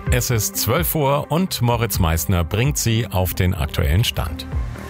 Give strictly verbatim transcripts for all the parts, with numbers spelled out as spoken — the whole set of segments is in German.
Es ist zwölf Uhr und Moritz Meissner bringt Sie auf den aktuellen Stand.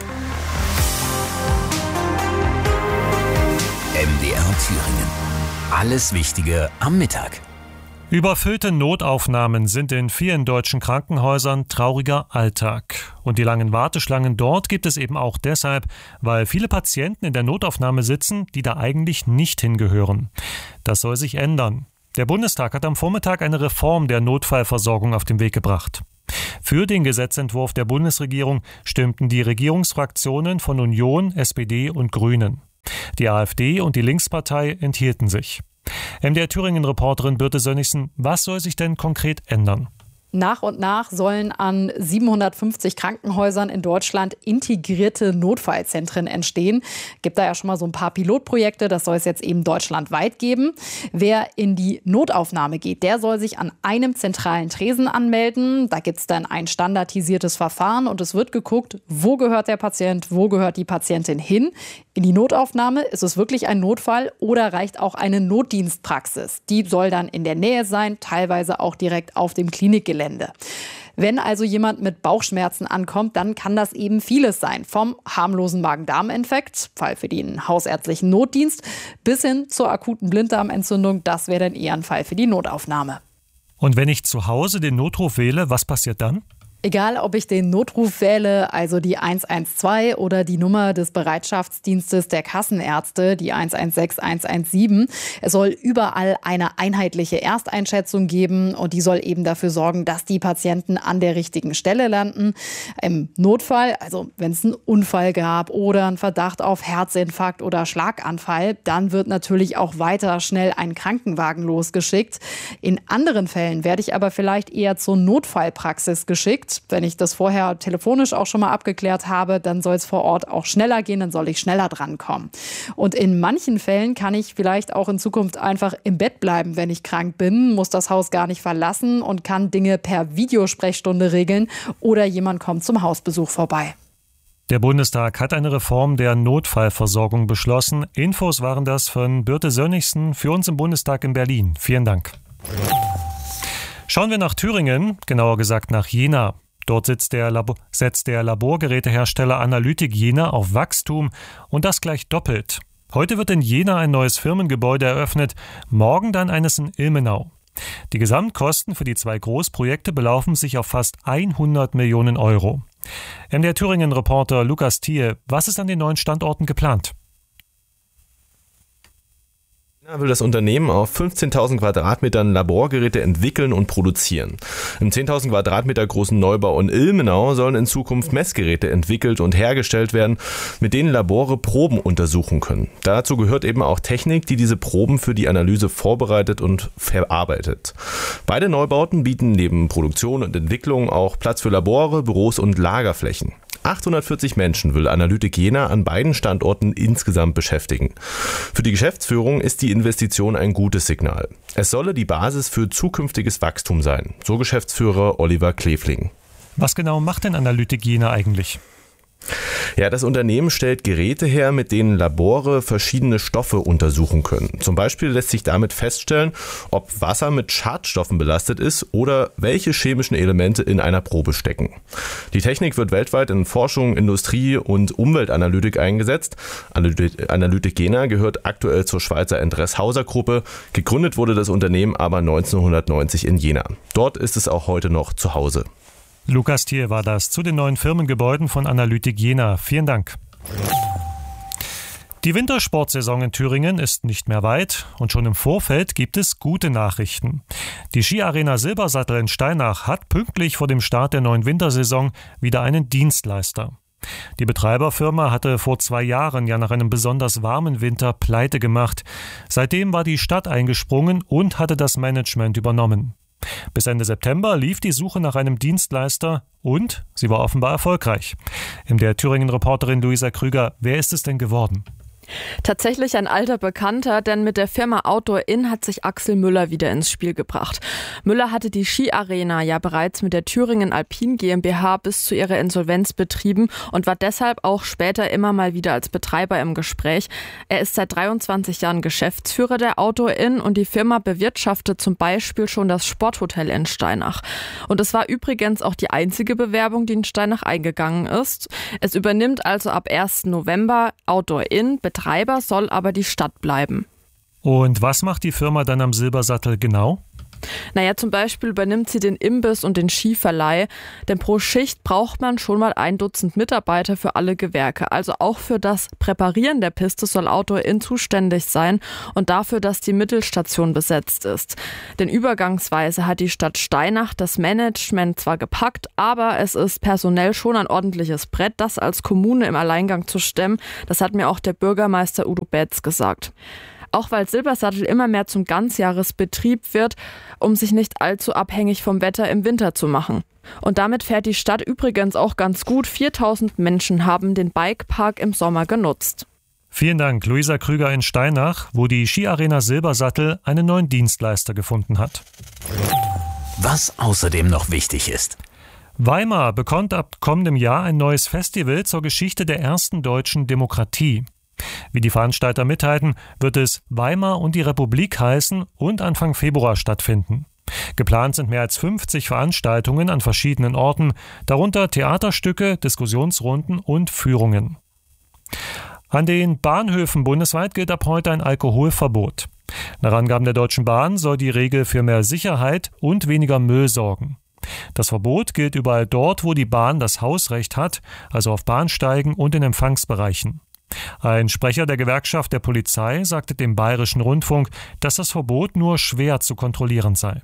M D R Thüringen. Alles Wichtige am Mittag. Überfüllte Notaufnahmen sind in vielen deutschen Krankenhäusern trauriger Alltag. Und die langen Warteschlangen dort gibt es eben auch deshalb, weil viele Patienten in der Notaufnahme sitzen, die da eigentlich nicht hingehören. Das soll sich ändern. Der Bundestag hat am Vormittag eine Reform der Notfallversorgung auf den Weg gebracht. Für den Gesetzentwurf der Bundesregierung stimmten die Regierungsfraktionen von Union, S P D und Grünen. Die AfD und die Linkspartei enthielten sich. M D R Thüringen-Reporterin Birte Sönnigsen, was soll sich denn konkret ändern? Nach und nach sollen an siebenhundertfünfzig Krankenhäusern in Deutschland integrierte Notfallzentren entstehen. Gibt da ja schon mal so ein paar Pilotprojekte, das soll es jetzt eben deutschlandweit geben. Wer in die Notaufnahme geht, der soll sich an einem zentralen Tresen anmelden. Da gibt es dann ein standardisiertes Verfahren und es wird geguckt, wo gehört der Patient, wo gehört die Patientin hin. In die Notaufnahme, ist es wirklich ein Notfall oder reicht auch eine Notdienstpraxis? Die soll dann in der Nähe sein, teilweise auch direkt auf dem Klinikgelände. Wenn also jemand mit Bauchschmerzen ankommt, dann kann das eben vieles sein. Vom harmlosen Magen-Darm-Infekt, Fall für den hausärztlichen Notdienst, bis hin zur akuten Blinddarmentzündung. Das wäre dann eher ein Fall für die Notaufnahme. Und wenn ich zu Hause den Notruf wähle, was passiert dann? Egal, ob ich den Notruf wähle, also die eins eins zwei oder die Nummer des Bereitschaftsdienstes der Kassenärzte, die eins eins sechs eins eins sieben. Es soll überall eine einheitliche Ersteinschätzung geben und die soll eben dafür sorgen, dass die Patienten an der richtigen Stelle landen. Im Notfall, also wenn es einen Unfall gab oder einen Verdacht auf Herzinfarkt oder Schlaganfall, dann wird natürlich auch weiter schnell ein Krankenwagen losgeschickt. In anderen Fällen werde ich aber vielleicht eher zur Notfallpraxis geschickt. Wenn ich das vorher telefonisch auch schon mal abgeklärt habe, dann soll es vor Ort auch schneller gehen, dann soll ich schneller drankommen. Und in manchen Fällen kann ich vielleicht auch in Zukunft einfach im Bett bleiben, wenn ich krank bin, muss das Haus gar nicht verlassen und kann Dinge per Videosprechstunde regeln oder jemand kommt zum Hausbesuch vorbei. Der Bundestag hat eine Reform der Notfallversorgung beschlossen. Infos waren das von Birte Sönnigsen für uns im Bundestag in Berlin. Vielen Dank. Schauen wir nach Thüringen, genauer gesagt nach Jena. Dort sitzt der Labo- setzt der Laborgerätehersteller Analytik Jena auf Wachstum und das gleich doppelt. Heute wird in Jena ein neues Firmengebäude eröffnet, morgen dann eines in Ilmenau. Die Gesamtkosten für die zwei Großprojekte belaufen sich auf fast hundert Millionen Euro. M D R Thüringen-Reporter Lukas Thiel, was ist an den neuen Standorten geplant? Will das Unternehmen auf fünfzehntausend Quadratmetern Laborgeräte entwickeln und produzieren. Im zehntausend Quadratmeter großen Neubau in Ilmenau sollen in Zukunft Messgeräte entwickelt und hergestellt werden, mit denen Labore Proben untersuchen können. Dazu gehört eben auch Technik, die diese Proben für die Analyse vorbereitet und verarbeitet. Beide Neubauten bieten neben Produktion und Entwicklung auch Platz für Labore, Büros und Lagerflächen. achthundertvierzig Menschen will Analytik Jena an beiden Standorten insgesamt beschäftigen. Für die Geschäftsführung ist die Investition ein gutes Signal. Es solle die Basis für zukünftiges Wachstum sein, so Geschäftsführer Oliver Klefling. Was genau macht denn Analytik Jena eigentlich? Ja, das Unternehmen stellt Geräte her, mit denen Labore verschiedene Stoffe untersuchen können. Zum Beispiel lässt sich damit feststellen, ob Wasser mit Schadstoffen belastet ist oder welche chemischen Elemente in einer Probe stecken. Die Technik wird weltweit in Forschung, Industrie und Umweltanalytik eingesetzt. Analytik Jena gehört aktuell zur Schweizer Endress-Hauser-Gruppe. Gegründet wurde das Unternehmen aber neunzehnhundertneunzig in Jena. Dort ist es auch heute noch zu Hause. Lukas Thiel war das zu den neuen Firmengebäuden von Analytik Jena. Vielen Dank. Die Wintersportsaison in Thüringen ist nicht mehr weit und schon im Vorfeld gibt es gute Nachrichten. Die Skiarena Silbersattel in Steinach hat pünktlich vor dem Start der neuen Wintersaison wieder einen Dienstleister. Die Betreiberfirma hatte vor zwei Jahren ja nach einem besonders warmen Winter pleite gemacht. Seitdem war die Stadt eingesprungen und hatte das Management übernommen. Bis Ende September lief die Suche nach einem Dienstleister und sie war offenbar erfolgreich. M D R Thüringen-Reporterin Luisa Krüger, wer ist es denn geworden? Tatsächlich ein alter Bekannter, denn mit der Firma Outdoor Inn hat sich Axel Müller wieder ins Spiel gebracht. Müller hatte die Skiarena ja bereits mit der Thüringen Alpin GmbH bis zu ihrer Insolvenz betrieben und war deshalb auch später immer mal wieder als Betreiber im Gespräch. Er ist seit dreiundzwanzig Jahren Geschäftsführer der Outdoor Inn und die Firma bewirtschaftet zum Beispiel schon das Sporthotel in Steinach. Und es war übrigens auch die einzige Bewerbung, die in Steinach eingegangen ist. Es übernimmt also ab ersten November Outdoor Inn. Betreiber soll aber die Stadt bleiben. Und was macht die Firma dann am Silbersattel genau? Naja, zum Beispiel übernimmt sie den Imbiss und den Skiverleih, denn pro Schicht braucht man schon mal ein Dutzend Mitarbeiter für alle Gewerke. Also auch für das Präparieren der Piste soll Outdoor Inn zuständig sein und dafür, dass die Mittelstation besetzt ist. Denn übergangsweise hat die Stadt Steinach das Management zwar gepackt, aber es ist personell schon ein ordentliches Brett, das als Kommune im Alleingang zu stemmen. Das hat mir auch der Bürgermeister Udo Betz gesagt. Auch weil Silbersattel immer mehr zum Ganzjahresbetrieb wird, um sich nicht allzu abhängig vom Wetter im Winter zu machen. Und damit fährt die Stadt übrigens auch ganz gut. viertausend Menschen haben den Bikepark im Sommer genutzt. Vielen Dank, Luisa Krüger in Steinach, wo die Skiarena Silbersattel einen neuen Dienstleister gefunden hat. Was außerdem noch wichtig ist. Weimar bekommt ab kommendem Jahr ein neues Festival zur Geschichte der ersten deutschen Demokratie. Wie die Veranstalter mitteilen, wird es Weimar und die Republik heißen und Anfang Februar stattfinden. Geplant sind mehr als fünfzig Veranstaltungen an verschiedenen Orten, darunter Theaterstücke, Diskussionsrunden und Führungen. An den Bahnhöfen bundesweit gilt ab heute ein Alkoholverbot. Nach Angaben der Deutschen Bahn soll die Regel für mehr Sicherheit und weniger Müll sorgen. Das Verbot gilt überall dort, wo die Bahn das Hausrecht hat, also auf Bahnsteigen und in Empfangsbereichen. Ein Sprecher der Gewerkschaft der Polizei sagte dem Bayerischen Rundfunk, dass das Verbot nur schwer zu kontrollieren sei.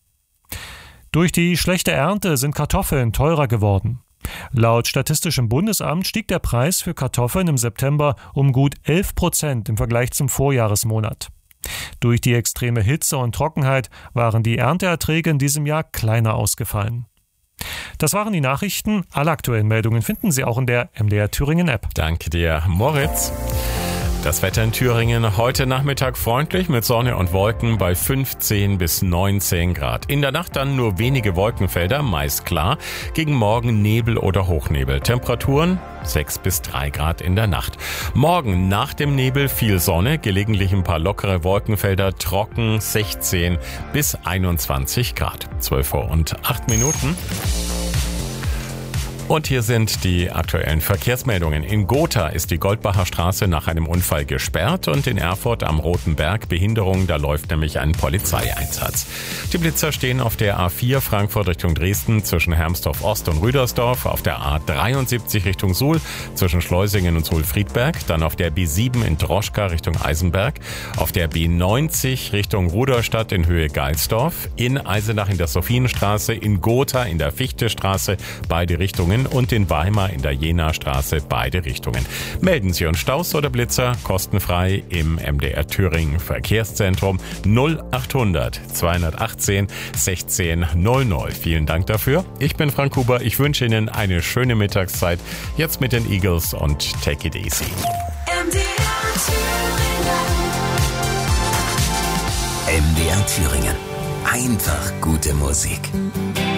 Durch die schlechte Ernte sind Kartoffeln teurer geworden. Laut Statistischem Bundesamt stieg der Preis für Kartoffeln im September um gut elf Prozent im Vergleich zum Vorjahresmonat. Durch die extreme Hitze und Trockenheit waren die Ernteerträge in diesem Jahr kleiner ausgefallen. Das waren die Nachrichten. Alle aktuellen Meldungen finden Sie auch in der M D R Thüringen App. Danke dir, Moritz. Das Wetter in Thüringen heute Nachmittag freundlich mit Sonne und Wolken bei fünfzehn bis neunzehn Grad. In der Nacht dann nur wenige Wolkenfelder, meist klar. Gegen Morgen Nebel oder Hochnebel. Temperaturen sechs bis drei Grad in der Nacht. Morgen nach dem Nebel viel Sonne, gelegentlich ein paar lockere Wolkenfelder, trocken sechzehn bis einundzwanzig Grad. zwölf Uhr und acht Minuten. Und hier sind die aktuellen Verkehrsmeldungen. In Gotha ist die Goldbacher Straße nach einem Unfall gesperrt und in Erfurt am Roten Berg Behinderung, da läuft nämlich ein Polizeieinsatz. Die Blitzer stehen auf der A vier Frankfurt Richtung Dresden zwischen Hermsdorf Ost und Rüdersdorf, auf der A dreiundsiebzig Richtung Suhl zwischen Schleusingen und Suhl-Friedberg, dann auf der B sieben in Droschka Richtung Eisenberg, auf der B neunzig Richtung Rudolstadt in Höhe Geilsdorf, in Eisenach in der Sophienstraße, in Gotha in der Fichtestraße, beide Richtungen, und in Weimar in der Jena-Straße, beide Richtungen. Melden Sie uns Staus oder Blitzer kostenfrei im M D R Thüringen Verkehrszentrum null achthundert zweihundertachtzehn sechzehn null null. Vielen Dank dafür. Ich bin Frank Huber. Ich wünsche Ihnen eine schöne Mittagszeit. Jetzt mit den Eagles und Take It Easy. M D R Thüringen. M D R Thüringen. Einfach gute Musik.